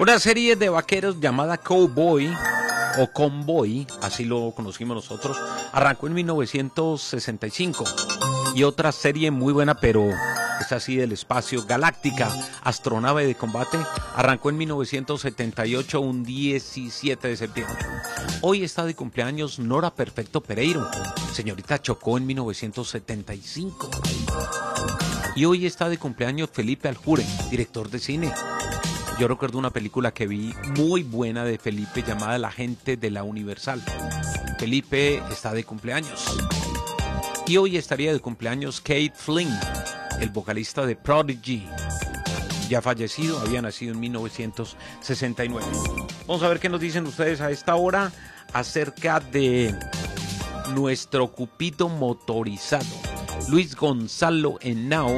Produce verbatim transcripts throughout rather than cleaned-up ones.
Una serie de vaqueros llamada Cowboy o Convoy, así lo conocimos nosotros, arrancó en mil novecientos sesenta y cinco. Y otra serie muy buena, pero es así del espacio, Galáctica, astronave de combate, arrancó en mil novecientos setenta y ocho, un diecisiete de septiembre. Hoy está de cumpleaños Nora Perfecto Pereiro, señorita Chocó en mil novecientos setenta y cinco. Y hoy está de cumpleaños Felipe Aljure, director de cine. Yo recuerdo una película que vi muy buena de Felipe llamada La gente de la Universal. Felipe está de cumpleaños. Y hoy estaría de cumpleaños Keith Flint, el vocalista de Prodigy. Ya fallecido, había nacido en mil novecientos sesenta y nueve. Vamos a ver qué nos dicen ustedes a esta hora acerca de nuestro Cupido motorizado. Luis Gonzalo Henao.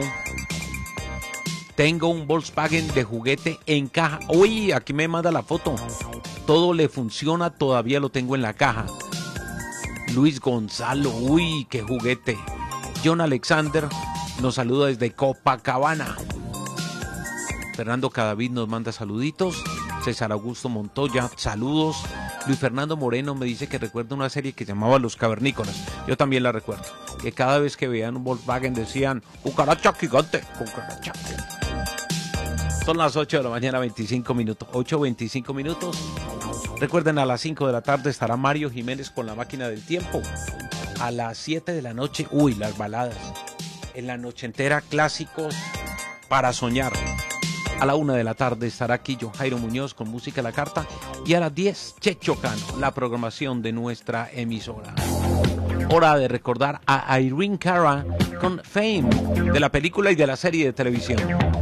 Tengo un Volkswagen de juguete en caja. Uy, aquí me manda la foto. Todo le funciona, todavía lo tengo en la caja. Luis Gonzalo, uy, qué juguete. John Alexander nos saluda desde Copacabana. Fernando Cadavid nos manda saluditos. César Augusto Montoya, saludos. Luis Fernando Moreno me dice que recuerda una serie que se llamaba Los Cavernícolas. Yo también la recuerdo. Que cada vez que veían un Volkswagen decían, cucaracha gigante, cucaracha. Son las ocho de la mañana, veinticinco minutos. ocho, veinticinco minutos. Recuerden, a las cinco de la tarde estará Mario Jiménez con La Máquina del Tiempo. A las siete de la noche, uy, las baladas. En la noche entera, clásicos para soñar. A la una de la tarde estará aquí John Jairo Muñoz con Música a la Carta. Y a las diez, Checho Cano, la programación de nuestra emisora. Hora de recordar a Irene Cara con Fame, de la película y de la serie de televisión.